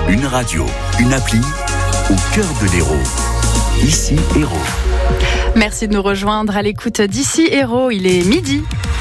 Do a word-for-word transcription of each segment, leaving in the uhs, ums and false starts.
Une radio, une appli, au cœur de l'Hérault. Ici, Hérault. Merci de nous rejoindre à l'écoute d'Ici Hérault. Il est midi.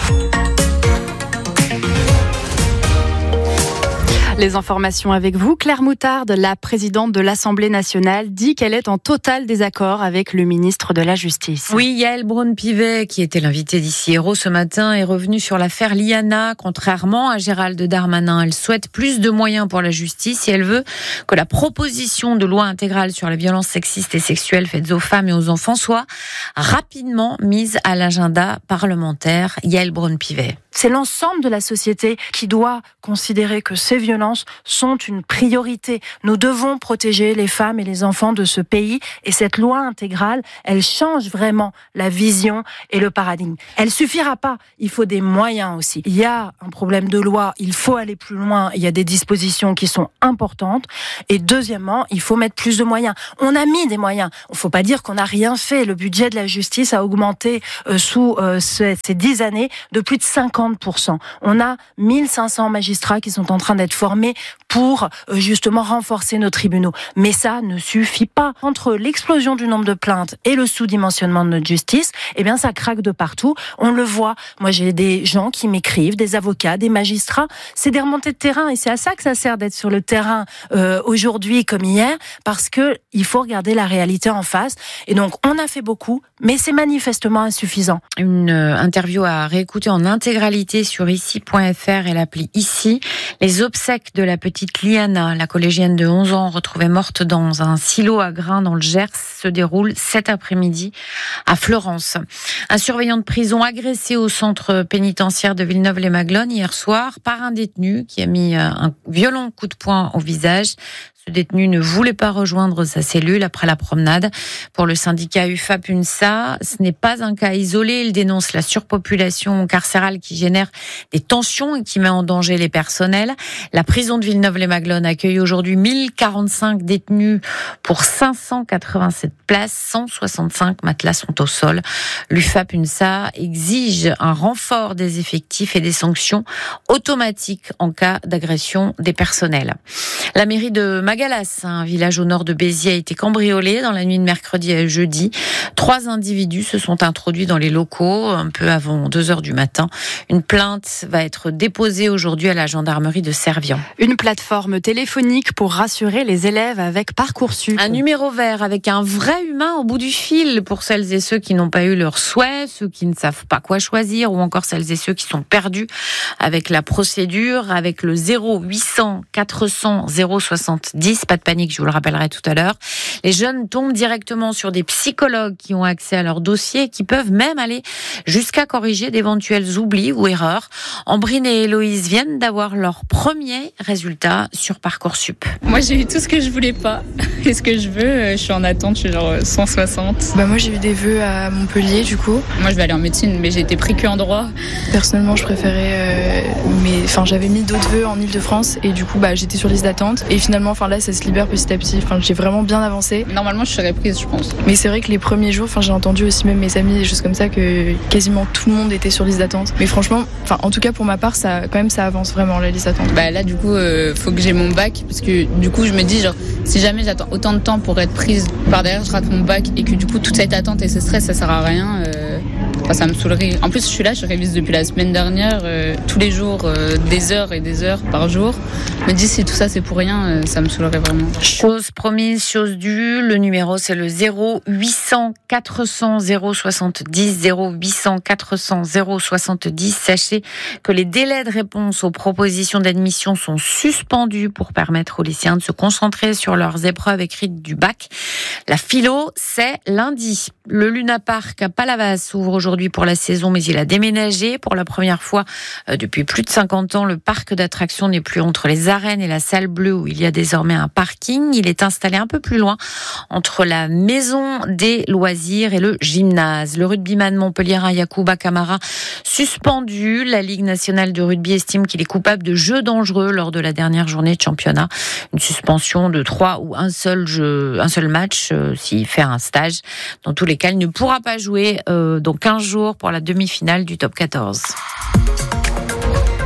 Les informations avec vous. Claire Moutarde, la présidente de l'Assemblée nationale, dit qu'elle est en total désaccord avec le ministre de la Justice. Oui, Yaël Braun-Pivet, qui était l'invitée d'Ici Hérault ce matin, est revenue sur l'affaire Liana. Contrairement à Gérald Darmanin, elle souhaite plus de moyens pour la justice et elle veut que la proposition de loi intégrale sur les violences sexistes et sexuelles faites aux femmes et aux enfants soit rapidement mise à l'agenda parlementaire. Yaël Braun-Pivet. C'est l'ensemble de la société qui doit considérer que ces violences sont une priorité. Nous devons protéger les femmes et les enfants de ce pays et cette loi intégrale, elle change vraiment la vision et le paradigme. Elle suffira pas, il faut des moyens aussi. Il y a un problème de loi, il faut aller plus loin, il y a des dispositions qui sont importantes et deuxièmement, il faut mettre plus de moyens. On a mis des moyens, il faut pas dire qu'on n'a rien fait. Le budget de la justice a augmenté euh, sous euh, ces, ces dix années de plus de cinquante pour cent. On a mille cinq cents magistrats qui sont en train d'être formés pour euh, justement renforcer nos tribunaux. Mais ça ne suffit pas. Entre l'explosion du nombre de plaintes et le sous-dimensionnement de notre justice, eh bien ça craque de partout. On le voit. Moi j'ai des gens qui m'écrivent, des avocats, des magistrats. C'est des remontées de terrain et c'est à ça que ça sert d'être sur le terrain euh, aujourd'hui comme hier, parce que il faut regarder la réalité en face. Et donc on a fait beaucoup, mais c'est manifestement insuffisant. Une euh, interview à réécouter en intégralité sur ici point f r et l'appli Ici. Les obsèques de la petite Liana, la collégienne de onze ans retrouvée morte dans un silo à grains dans le Gers, se déroulent cet après-midi à Florence. Un surveillant de prison agressé au centre pénitentiaire de Villeneuve-les-Maglones hier soir par un détenu qui a mis un violent coup de poing au visage. Ce détenu ne voulait pas rejoindre sa cellule après la promenade. Pour le syndicat U F A P U N S A, ce n'est pas un cas isolé. Il dénonce la surpopulation carcérale qui génère des tensions et qui met en danger les personnels. La prison de Villeneuve-les-Maglones accueille aujourd'hui mille quarante-cinq détenus pour cinq cent quatre-vingt-sept places. cent soixante-cinq matelas sont au sol. L'U F A P U N S A exige un renfort des effectifs et des sanctions automatiques en cas d'agression des personnels. La mairie de Magalas, un village au nord de Béziers, a été cambriolé dans la nuit de mercredi à jeudi. Trois individus se sont introduits dans les locaux un peu avant deux heures du matin. Une plainte va être déposée aujourd'hui à la gendarmerie de Servian. Une plateforme téléphonique pour rassurer les élèves avec Parcoursup. Un numéro vert avec un vrai humain au bout du fil pour celles et ceux qui n'ont pas eu leur souhait, ceux qui ne savent pas quoi choisir ou encore celles et ceux qui sont perdus avec la procédure, avec le zéro huit cents quatre cents zéro soixante-dix. Pas de panique, je vous le rappellerai tout à l'heure. Les jeunes tombent directement sur des psychologues qui ont accès à leur dossier et qui peuvent même aller jusqu'à corriger d'éventuels oublis ou erreurs. Ambrine et Héloïse viennent d'avoir leur premier résultat sur Parcoursup. Moi, j'ai eu tout ce que je voulais pas. Et ce que je veux, je suis en attente, je suis genre cent soixante. Bah moi, j'ai eu des vœux à Montpellier, du coup. Moi, je vais aller en médecine, mais j'ai été pris que en droit. Personnellement, je préférais... Euh, mais, enfin, j'avais mis d'autres vœux en Ile-de-France et du coup, bah, j'étais sur liste d'attente. Et finalement, enfin là, ça se libère petit à petit. Enfin, j'ai vraiment bien avancé. Normalement, je serais prise, je pense. Mais c'est vrai que les premiers jours, enfin, j'ai entendu aussi même mes amis, des choses comme ça, que quasiment tout le monde était sur liste d'attente. Mais franchement, enfin, en tout cas pour ma part, ça, quand même, ça avance vraiment la liste d'attente. Bah là, du coup, euh, faut que j'ai mon bac parce que du coup, je me dis genre, si jamais j'attends autant de temps pour être prise par derrière, je rate mon bac et que du coup, toute cette attente et ce stress, ça sert à rien. Euh... Enfin, ça me saoulerait. En plus, je suis là, je révise depuis la semaine dernière, euh, tous les jours, euh, des heures et des heures par jour. Je me dis, si tout ça c'est pour rien, euh, ça me saoulerait vraiment. Chose promise, chose due. Le numéro, c'est le zéro huit cents quatre cents zéro soixante-dix, zéro huit cents quatre cents zéro soixante-dix. Sachez que les délais de réponse aux propositions d'admission sont suspendus pour permettre aux lycéens de se concentrer sur leurs épreuves écrites du bac. La philo, c'est lundi. Le Luna Park à Palavas ouvre aujourd'hui pour la saison, mais il a déménagé. Pour la première fois euh, depuis plus de cinquante ans, le parc d'attractions n'est plus entre les arènes et la salle bleue où il y a désormais un parking. Il est installé un peu plus loin, entre la maison des loisirs et le gymnase. Le rugbyman montpelliérain Yacouba Camara suspendu. La Ligue nationale de rugby estime qu'il est coupable de jeu dangereux lors de la dernière journée de championnat. Une suspension de trois ou un seul jeu, un seul match euh, s'il fait un stage. Dans tous les cas, il ne pourra pas jouer euh, dans quinze jours pour la demi-finale du top quatorze.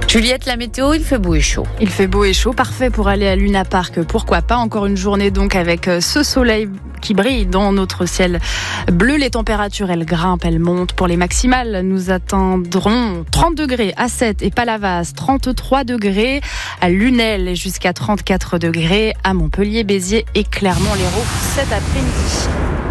Juliette, la météo, il fait beau et chaud. Il fait beau et chaud, parfait pour aller à Luna Park. Pourquoi pas, encore une journée donc avec ce soleil qui brille dans notre ciel bleu. Les températures, elles grimpent, elles montent. Pour les maximales, nous atteindrons trente degrés à Sète et Palavas, trente-trois degrés à Lunel et jusqu'à trente-quatre degrés à Montpellier, Béziers et Clermont-Lérault cet après-midi.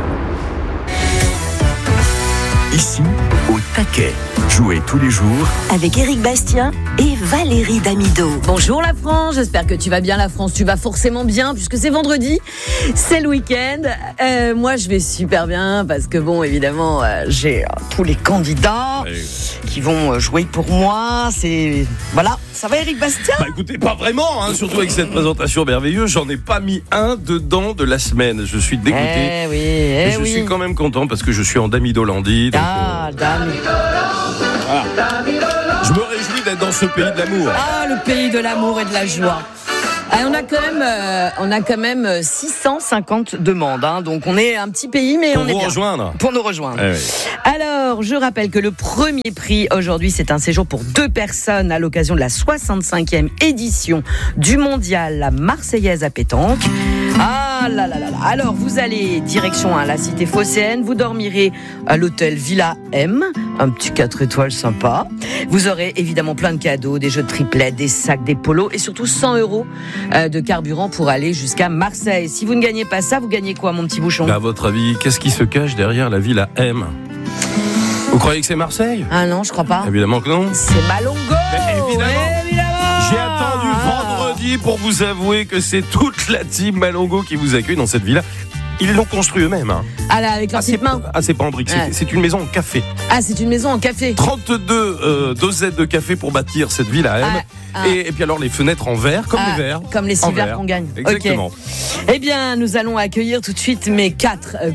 Ici, au taquet. Jouez tous les jours avec Éric Bastien et Valérie Damido. Bonjour la France, j'espère que tu vas bien la France. Tu vas forcément bien puisque c'est vendredi, c'est le week-end. Euh, moi je vais super bien parce que bon évidemment euh, j'ai euh, tous les candidats oui. qui vont euh, jouer pour moi. C'est voilà, ça va Éric Bastien ? Bah écoutez, pas vraiment, hein, surtout avec cette présentation merveilleuse. J'en ai pas mis un dedans de la semaine. Je suis dégoûté. Eh oui, eh Mais je oui. suis quand même content parce que je suis en Damidolandie. Donc, ah, euh... dame. Voilà. Je me réjouis d'être dans ce pays de l'amour. Ah, le pays de l'amour et de la joie. Ah, on a quand même, euh, on a quand même six cent cinquante demandes. Hein, donc on est un petit pays, mais pour on est bien. Pour vous rejoindre. Pour nous rejoindre. Eh oui. Alors, je rappelle que le premier prix aujourd'hui, c'est un séjour pour deux personnes à l'occasion de la soixante-cinquième édition du Mondial La Marseillaise à pétanque. Ah là là là là. Alors, vous allez direction à la cité phocéenne. Vous dormirez à l'hôtel Villa M, un petit quatre étoiles sympa. Vous aurez évidemment plein de cadeaux, des jeux de triplette, des sacs, des polos et surtout cent euros de carburant pour aller jusqu'à Marseille. Si vous ne gagnez pas ça, vous gagnez quoi, mon petit bouchon ? À votre avis, qu'est-ce qui se cache derrière la Villa M ? Vous croyez que c'est Marseille ? Ah non, je crois pas. Évidemment que non. C'est Malongo. Mais évidemment. évidemment. J'ai attendu vendredi pour vous avouer que c'est toute la team Malongo qui vous accueille dans cette villa. Ils l'ont construit eux-mêmes. Hein. Ah là, avec leurs petites mains. Ah, c'est pas en briques, ouais. c'est, c'est une maison en café. Ah, c'est une maison en café. trente-deux euh, dosettes de café pour bâtir cette villa M. Ah, ah. Et, et puis alors les fenêtres en verre, comme ah, les verres. Comme les six verres qu'on gagne. Exactement. Okay. Eh bien, nous allons accueillir tout de suite mes quatre